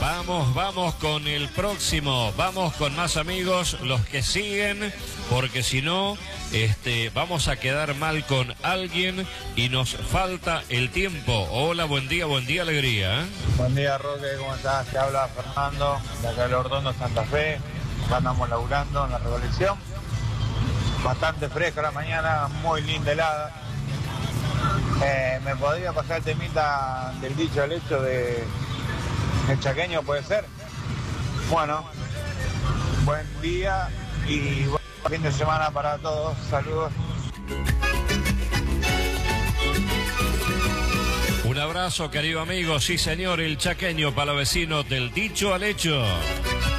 Vamos con el próximo, vamos con más amigos, los que siguen, porque si no, vamos a quedar mal con alguien y nos falta el tiempo. Hola, buen día, alegría. Buen día, Roque, ¿cómo estás? Te habla Fernando, de acá del Ordondo, Santa Fe. Acá andamos laburando en la Revolución. Bastante fresca la mañana, muy linda helada. ¿Me podría pasar el temita del dicho al hecho de el chaqueño, puede ser? Bueno, buen día y buen fin de semana para todos. Saludos. Un abrazo, querido amigo. Sí, señor, el chaqueño palavecino del dicho al hecho.